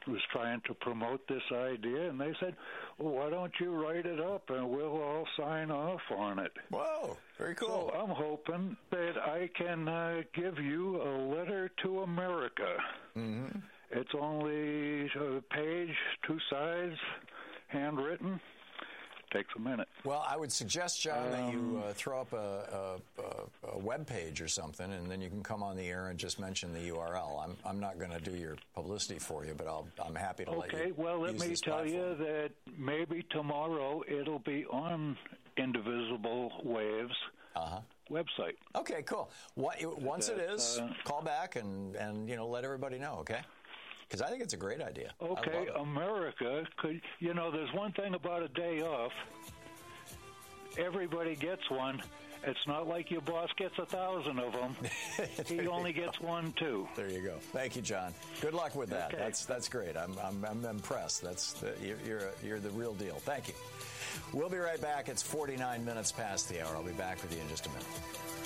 was trying to promote this idea, and they said, well, why don't you write it up and we'll all sign off on it. Whoa, very cool. So I'm hoping that I can give you a letter to America. Mm-hmm. It's only a page, 2 sides, handwritten. Takes a minute. Well, I would suggest, John, that you throw up a web page or something, and then you can come on the air and just mention the URL. I'm not going to do your publicity for you, but I'm happy to let you. Okay, well, let use me this tell platform. you that maybe tomorrow it'll be on Indivisible Waves website. Okay, cool. Once it is, call back and let everybody know, okay? Because I think it's a great idea. Okay, America could, there's one thing about a day off. Everybody gets one. It's not like your boss gets 1,000 of them. He only gets one, too. There you go. Thank you, John. Good luck with that. Okay. That's great. I'm impressed. You're the real deal. Thank you. We'll be right back. It's 49 minutes past the hour. I'll be back with you in just a minute.